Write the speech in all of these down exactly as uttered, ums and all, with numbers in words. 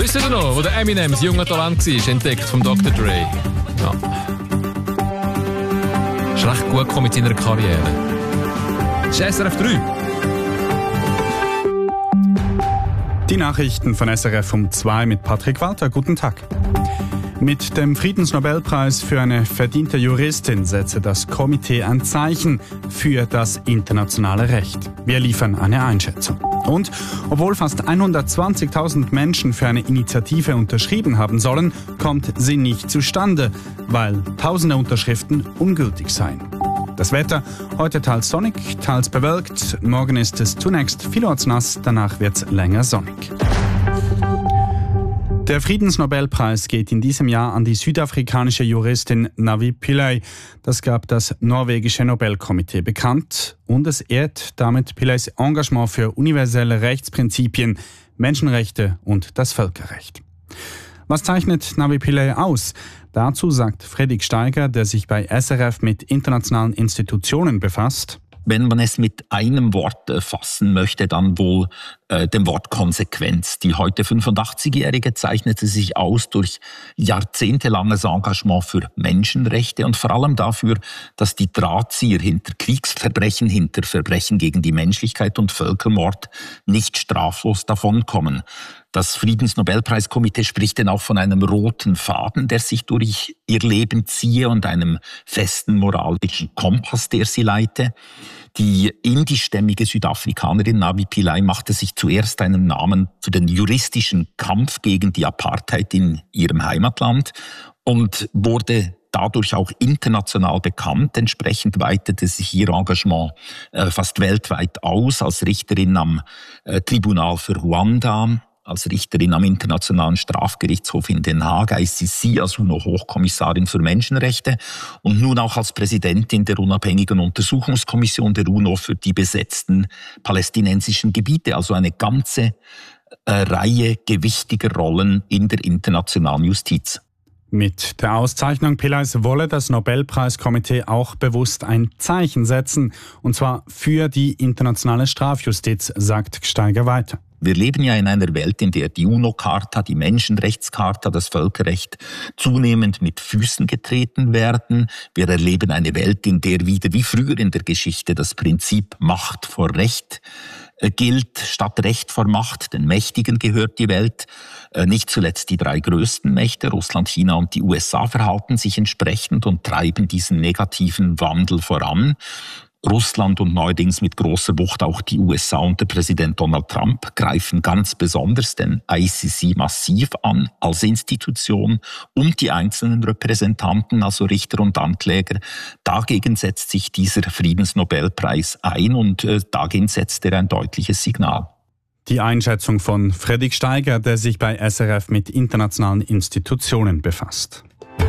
Wisst ihr noch, wo der Eminem das junge Talent war, entdeckt vom Doktor Dre? Ja. Ist recht gut gekommen mit seiner Karriere. Das ist S R F drei. Die Nachrichten von S R F um zwei mit Patrick Walter. Guten Tag. Mit dem Friedensnobelpreis für eine verdiente Juristin setze das Komitee ein Zeichen für das internationale Recht. Wir liefern eine Einschätzung. Und obwohl fast hundertzwanzigtausend Menschen für eine Initiative unterschrieben haben sollen, kommt sie nicht zustande, weil tausende Unterschriften ungültig seien. Das Wetter, heute teils sonnig, teils bewölkt. Morgen ist es zunächst vielorts nass, danach wird es länger sonnig. Der Friedensnobelpreis geht in diesem Jahr an die südafrikanische Juristin Navi Pillay. Das gab das norwegische Nobelkomitee bekannt und es ehrt damit Pillays Engagement für universelle Rechtsprinzipien, Menschenrechte und das Völkerrecht. Was zeichnet Navi Pillay aus? Dazu sagt Fredrik Steiger, der sich bei S R F mit internationalen Institutionen befasst. Wenn man es mit einem Wort äh, fassen möchte, dann wohl äh, dem Wort Konsequenz. Die heute fünfundachtzigjährige zeichnete sich aus durch jahrzehntelanges Engagement für Menschenrechte und vor allem dafür, dass die Drahtzieher hinter Kriegsverbrechen, hinter Verbrechen gegen die Menschlichkeit und Völkermord nicht straflos davonkommen. Das Friedensnobelpreiskomitee spricht denn auch von einem roten Faden, der sich durch ihr Leben ziehe und einem festen moralischen Kompass, der sie leite. Die indischstämmige Südafrikanerin Navi Pillay machte sich zuerst einen Namen für den juristischen Kampf gegen die Apartheid in ihrem Heimatland und wurde dadurch auch international bekannt. Entsprechend weitete sich ihr Engagement äh, fast weltweit aus als Richterin am äh, Tribunal für Ruanda, als Richterin am Internationalen Strafgerichtshof in Den Haag, I C C, als UNO-Hochkommissarin für Menschenrechte und nun auch als Präsidentin der unabhängigen Untersuchungskommission der UNO für die besetzten palästinensischen Gebiete. Also eine ganze äh, Reihe gewichtiger Rollen in der internationalen Justiz. Mit der Auszeichnung Pillays wolle das Nobelpreiskomitee auch bewusst ein Zeichen setzen, und zwar für die internationale Strafjustiz, sagt Steiger weiter. Wir leben ja in einer Welt, in der die UNO-Charta, die Menschenrechtscharta, das Völkerrecht zunehmend mit Füßen getreten werden. Wir erleben eine Welt, in der wieder wie früher in der Geschichte das Prinzip Macht vor Recht gilt, statt Recht vor Macht. Den Mächtigen gehört die Welt. Nicht zuletzt die drei größten Mächte, Russland, China und die U S A, verhalten sich entsprechend und treiben diesen negativen Wandel voran. Russland und neuerdings mit großer Wucht auch die U S A unter Präsident Donald Trump greifen ganz besonders den I C C massiv an als Institution und die einzelnen Repräsentanten, also Richter und Ankläger. Dagegen setzt sich dieser Friedensnobelpreis ein und äh, dagegen setzt er ein deutliches Signal. Die Einschätzung von Fredrik Steiger, der sich bei S R F mit internationalen Institutionen befasst.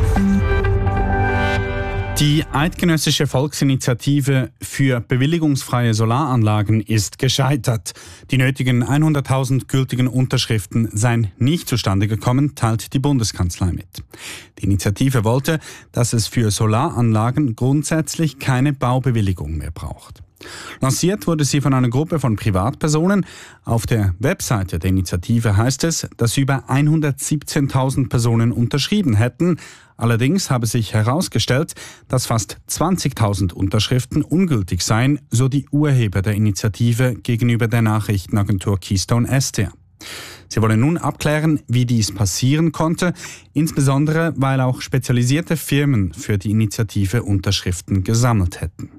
Die Eidgenössische Volksinitiative für bewilligungsfreie Solaranlagen ist gescheitert. Die nötigen hunderttausend gültigen Unterschriften seien nicht zustande gekommen, teilt die Bundeskanzlei mit. Die Initiative wollte, dass es für Solaranlagen grundsätzlich keine Baubewilligung mehr braucht. Lanciert wurde sie von einer Gruppe von Privatpersonen. Auf der Webseite der Initiative heißt es, dass über hundertsiebzehntausend Personen unterschrieben hätten. Allerdings habe sich herausgestellt, dass fast zwanzigtausend Unterschriften ungültig seien, so die Urheber der Initiative gegenüber der Nachrichtenagentur Keystone S T A. Sie wollen nun abklären, wie dies passieren konnte, insbesondere weil auch spezialisierte Firmen für die Initiative Unterschriften gesammelt hätten.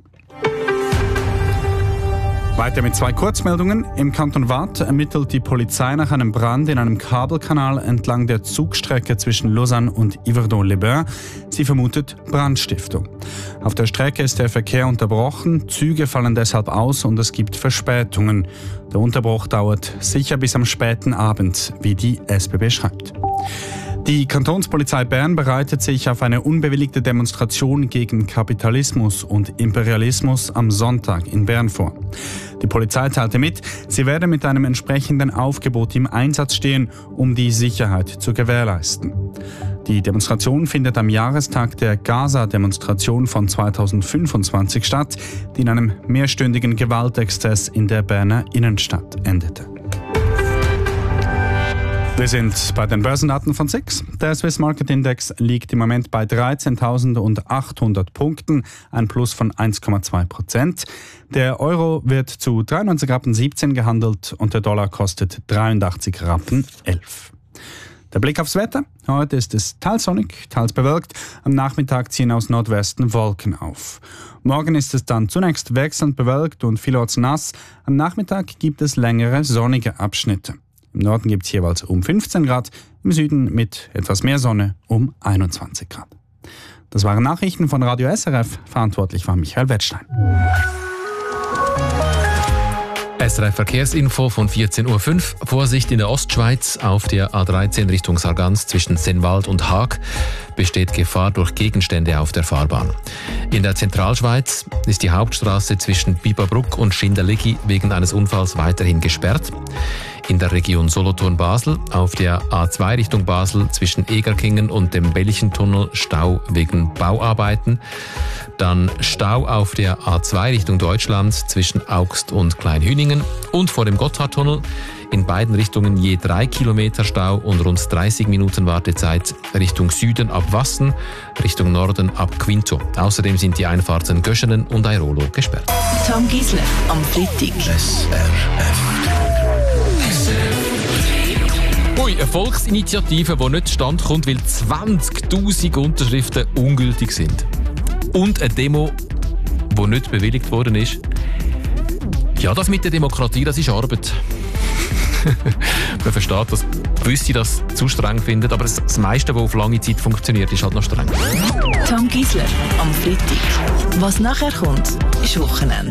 Weiter mit zwei Kurzmeldungen. Im Kanton Waadt ermittelt die Polizei nach einem Brand in einem Kabelkanal entlang der Zugstrecke zwischen Lausanne und Yverdon-les-Bains. Sie vermutet Brandstiftung. Auf der Strecke ist der Verkehr unterbrochen, Züge fallen deshalb aus und es gibt Verspätungen. Der Unterbruch dauert sicher bis am späten Abend, wie die S B B schreibt. Die Kantonspolizei Bern bereitet sich auf eine unbewilligte Demonstration gegen Kapitalismus und Imperialismus am Sonntag in Bern vor. Die Polizei teilte mit, sie werde mit einem entsprechenden Aufgebot im Einsatz stehen, um die Sicherheit zu gewährleisten. Die Demonstration findet am Jahrestag der Gaza-Demonstration von zweitausendfünfundzwanzig statt, die in einem mehrstündigen Gewaltexzess in der Berner Innenstadt endete. Wir sind bei den Börsendaten von S I X. Der Swiss Market Index liegt im Moment bei dreizehntausendachthundert Punkten, ein Plus von eins Komma zwei Prozent. Der Euro wird zu dreiundneunzig Rappen siebzehn gehandelt und der Dollar kostet dreiundachtzig Rappen elf. Der Blick aufs Wetter. Heute ist es teils sonnig, teils bewölkt. Am Nachmittag ziehen aus Nordwesten Wolken auf. Morgen ist es dann zunächst wechselnd bewölkt und vielorts nass. Am Nachmittag gibt es längere sonnige Abschnitte. Im Norden gibt es jeweils um fünfzehn Grad, im Süden mit etwas mehr Sonne um einundzwanzig Grad. Das waren Nachrichten von Radio S R F. Verantwortlich war Michael Wettstein. S R F Verkehrsinfo von vierzehn Uhr fünf. Vorsicht in der Ostschweiz auf der A dreizehn Richtung Sargans zwischen Sennwald und Haag besteht Gefahr durch Gegenstände auf der Fahrbahn. In der Zentralschweiz ist die Hauptstraße zwischen Biberbruck und Schindelegi wegen eines Unfalls weiterhin gesperrt. In der Region Solothurn-Basel auf der A zwei Richtung Basel zwischen Egerkingen und dem Belchentunnel Stau wegen Bauarbeiten. Dann Stau auf der A zwei Richtung Deutschland zwischen Augst und Kleinhüningen und vor dem Gotthardtunnel. In beiden Richtungen je drei Kilometer Stau und rund dreißig Minuten Wartezeit Richtung Süden ab Wassen, Richtung Norden ab Quinto. Außerdem sind die Einfahrten Göschenen und Airolo gesperrt. Tom Gisler am Freitag. S R F. Ui, eine Volksinitiative, die nicht zustande kommt, weil zwanzigtausend Unterschriften ungültig sind. Und eine Demo, die nicht bewilligt worden ist. Ja, das mit der Demokratie, das ist Arbeit. Man versteht, dass gewisse das zu streng finden, aber das meiste, was auf lange Zeit funktioniert, ist halt noch streng. Tom Gisler am Freitag. Was nachher kommt, ist Wochenende.